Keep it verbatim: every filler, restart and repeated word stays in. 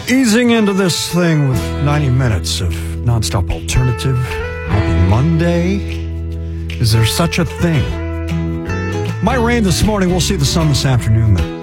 Easing into this thing with ninety minutes of nonstop alternative. Happy Monday. Is there such a thing? Might rain this morning. We'll see the sun this afternoon, though.